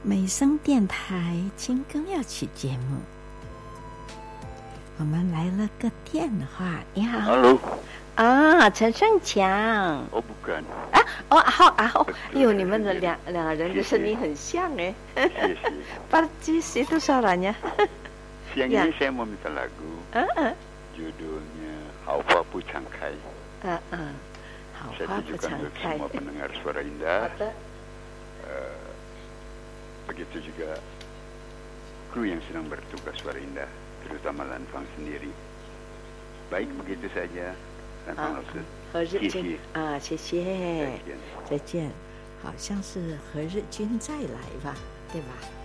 美声电台金更要起节目，我们来了个电话。你好 ，Hello， 啊，陈胜强。 我不敢。 好，哎呦，你们的两个人的声音很像哎。Persis itu suaranya. Siang ini saya mau minta lagu. Judulnya Hawa Pucangkai. Saya tujukan untuk semua pendengar Suara Indah. Begitu juga kru yang sedang bertugas Suara Indah, terutama Lanfang sendiri. Baik, begitu saja. Lanfang老师，谢谢啊，谢谢，再见。好像是何日君再来吧，对吧？